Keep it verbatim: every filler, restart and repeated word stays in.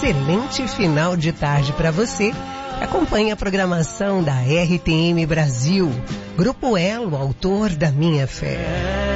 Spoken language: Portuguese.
excelente final de tarde para você. Acompanhe a programação da R T M Brasil. Grupo Elo, autor da minha fé.